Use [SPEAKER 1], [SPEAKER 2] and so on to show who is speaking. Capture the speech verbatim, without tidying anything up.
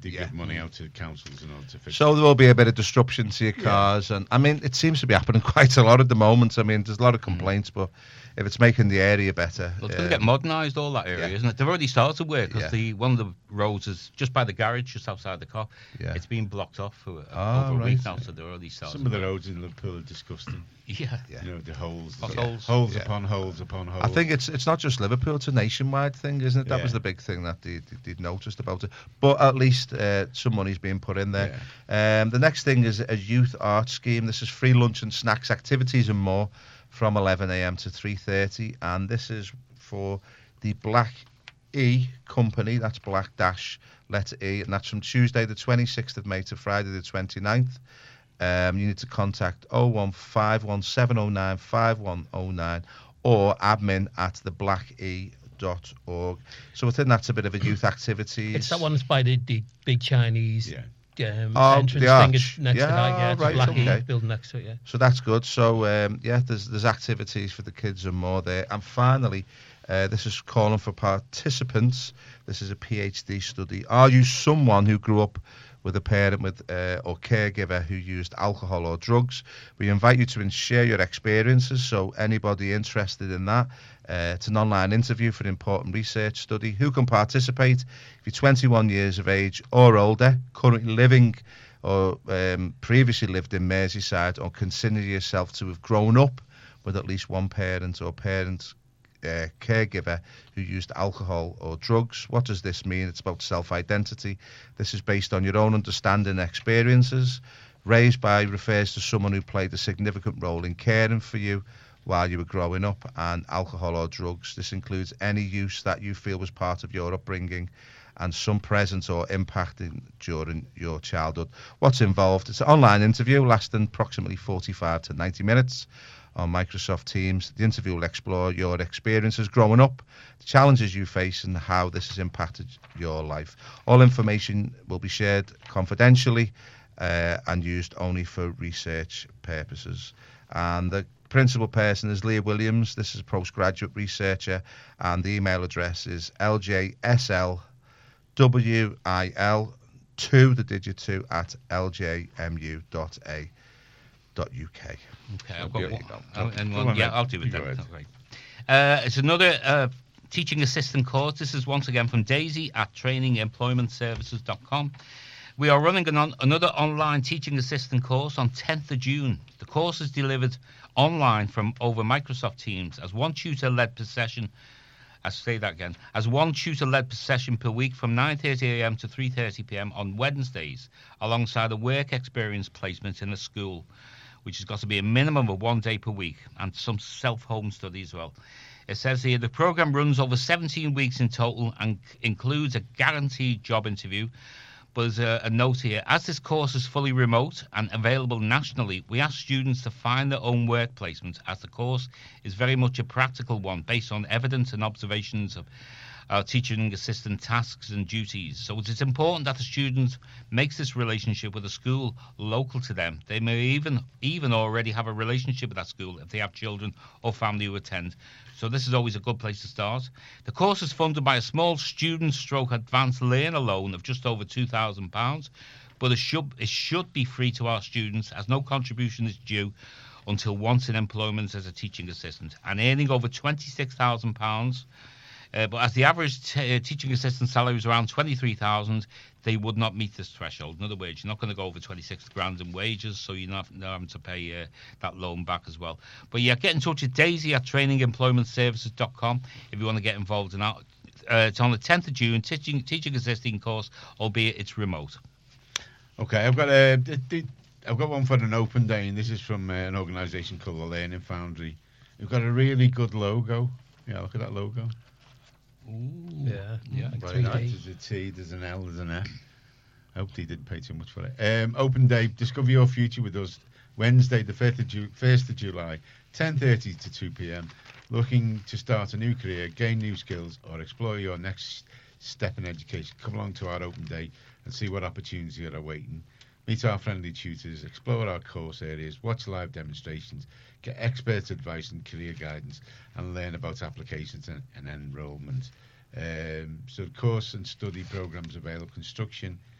[SPEAKER 1] they
[SPEAKER 2] yeah.
[SPEAKER 1] give money out to councils in order to fix
[SPEAKER 2] So
[SPEAKER 1] it.
[SPEAKER 2] there will be a bit of disruption to your cars, yeah. and I mean, it seems to be happening quite a lot at the moment. I mean, there's a lot of complaints, mm. but if it's making the area better,
[SPEAKER 3] well, it's
[SPEAKER 2] um,
[SPEAKER 3] going to get modernised, all that area, yeah. isn't it? They've already started work because yeah. the one of the roads is just by the garage, just outside the car. Yeah. It's been blocked off for oh, over a right. week now, so they're already started.
[SPEAKER 1] Some of the roads in Liverpool are disgusting.
[SPEAKER 3] Yeah,
[SPEAKER 1] yeah. You know, the holes,
[SPEAKER 3] the holes,
[SPEAKER 1] holes
[SPEAKER 2] yeah.
[SPEAKER 1] upon holes upon holes.
[SPEAKER 2] I think it's it's not just Liverpool; it's a nationwide thing, isn't it? That
[SPEAKER 1] yeah.
[SPEAKER 2] was the big thing that they, they, they noticed about it. But at least uh, some money's being put in there. Yeah. Um, the next thing is a youth art scheme. This is free lunch and snacks, activities, and more from eleven a m to three thirty, and this is for the Black E company. That's Black Dash letter E, and that's from Tuesday the twenty-sixth of May to Friday the twenty-ninth. Um, you need to contact oh one five one seven oh nine five one oh nine or admin at the black e dot org. So within that's a bit of a youth activity.
[SPEAKER 4] It's that one that's by the, the big Chinese
[SPEAKER 1] yeah.
[SPEAKER 4] um,
[SPEAKER 2] oh,
[SPEAKER 4] entrance
[SPEAKER 2] the
[SPEAKER 4] thing
[SPEAKER 2] arch.
[SPEAKER 4] next
[SPEAKER 2] yeah,
[SPEAKER 4] to that. Yeah,
[SPEAKER 2] right,
[SPEAKER 4] Black
[SPEAKER 2] okay.
[SPEAKER 4] E building next to it. Yeah.
[SPEAKER 2] So that's good. So um, yeah, there's there's activities for the kids and more there. And finally, uh, this is calling for participants. This is a PhD study. Are you someone who grew up with a parent with uh, or caregiver who used alcohol or drugs? We invite you to share your experiences, so anybody interested in that, uh, it's an online interview for an important research study. Who can participate? If you're twenty-one years of age or older, currently living or um, previously lived in Merseyside, or consider yourself to have grown up with at least one parent or parent Uh, caregiver who used alcohol or drugs. What does this mean? It's about self-identity. This is based on your own understanding and experiences. Raised by refers to someone who played a significant role in caring for you while you were growing up, and alcohol or drugs. This includes any use that you feel was part of your upbringing and some presence or impact in, during your childhood. What's involved? It's an online interview lasting approximately forty-five to ninety minutes on Microsoft Teams. The interview will explore your experiences growing up, the challenges you face, and how this has impacted your life. All information will be shared confidentially uh, and used only for research purposes. And the principal person is Leah Williams. This is a postgraduate researcher, and the email address is L J S L W I L two, the digit two, at L J M U dot A dot U K.
[SPEAKER 3] Okay, I've got one. Oh, and
[SPEAKER 1] one
[SPEAKER 3] one, yeah,
[SPEAKER 1] then.
[SPEAKER 3] I'll do it
[SPEAKER 1] You
[SPEAKER 3] then.
[SPEAKER 1] go ahead.
[SPEAKER 3] Okay. Uh, it's another uh, teaching assistant course. This is once again from Daisy at training employment services dot com. We are running an on, another online teaching assistant course on tenth of June. The course is delivered online from over Microsoft Teams as one tutor-led per session. I say that again. As one tutor-led per session per week from nine thirty a m to three thirty p m on Wednesdays, alongside a work experience placement in a school, which has got to be a minimum of one day per week, and some self-home study as well. It says here the program runs over seventeen weeks in total and includes a guaranteed job interview. But there's a, a note here. As this course is fully remote and available nationally, we ask students to find their own work placement, as the course is very much a practical one based on evidence and observations of our teaching assistant tasks and duties. So it is important that the student makes this relationship with a school local to them. They may even even already have a relationship with that school if they have children or family who attend. So this is always a good place to start. The course is funded by a small student stroke advanced learner loan of just over two thousand pounds, but it should, it should be free to our students, as no contribution is due until once in employment as a teaching assistant, and earning over twenty-six thousand pounds. Uh, but as the average t- uh, teaching assistant salary is around twenty-three thousand, they would not meet this threshold. In other words, you're not going to go over twenty-six grand in wages, so you're not, not having to pay uh, that loan back as well. But yeah, get in touch with Daisy at training employment services dot com if you want to get involved in that. Uh, it's on the tenth of June, teaching teaching assisting course, albeit it's remote.
[SPEAKER 1] Okay, I've got a, I've got one for an open day, and this is from uh, an organisation called the Learning Foundry. We've got a really good logo. Yeah, look at that logo.
[SPEAKER 3] Ooh.
[SPEAKER 4] Yeah,
[SPEAKER 3] yeah.
[SPEAKER 1] Very nice. There's a T, there's an L, there's an F. I hope they didn't pay too much for it. Um, open day, discover your future with us. Wednesday, the first of, Ju- first of July, ten thirty to two p m. Looking to start a new career, gain new skills, or explore your next step in education. Come along to our open day and see what opportunities are awaiting. Meet our friendly tutors, explore our course areas, watch live demonstrations, get expert advice and career guidance, and learn about applications and, and enrolment. Um, so course and study programs available: construction,